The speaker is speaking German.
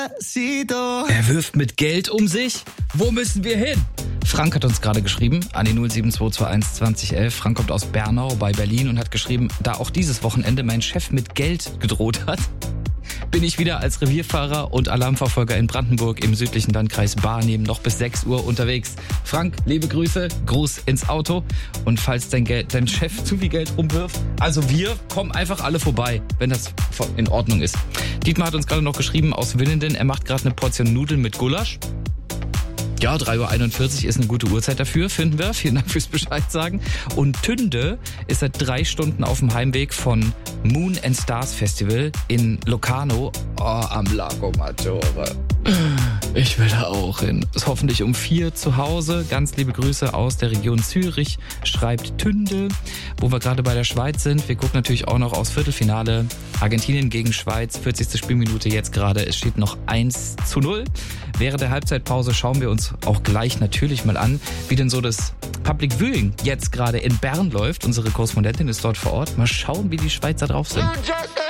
Er wirft mit Geld um sich. Wo müssen wir hin? Frank hat uns gerade geschrieben an die 07221 2011. Frank kommt aus Bernau bei Berlin und hat geschrieben, da auch dieses Wochenende mein Chef mit Geld gedroht hat, bin ich wieder als Revierfahrer und Alarmverfolger in Brandenburg im südlichen Landkreis Barnim noch bis 6 Uhr unterwegs. Frank, liebe Grüße, Gruß ins Auto. Und falls dein Chef zu viel Geld rumwirft, also wir kommen einfach alle vorbei, wenn das in Ordnung ist. Dietmar hat uns gerade noch geschrieben aus Winnenden, er macht gerade eine Portion Nudeln mit Gulasch. Ja, 3:41 Uhr ist eine gute Uhrzeit dafür, finden wir. Vielen Dank fürs Bescheid sagen. Und Tünde ist seit 3 Stunden auf dem Heimweg von Moon and Stars Festival in Locarno am Lago Maggiore. Ich will da auch hin. Ist hoffentlich um 4 zu Hause. Ganz liebe Grüße aus der Region Zürich, schreibt Tünde. Wo wir gerade bei der Schweiz sind, wir gucken natürlich auch noch aufs Viertelfinale. Argentinien gegen Schweiz, 40. Spielminute jetzt gerade. Es steht noch 1:0. Während der Halbzeitpause schauen wir uns auch gleich natürlich mal an, wie denn so das Public Viewing jetzt gerade in Bern läuft. Unsere Korrespondentin ist dort vor Ort. Mal schauen, wie die Schweizer drauf sind.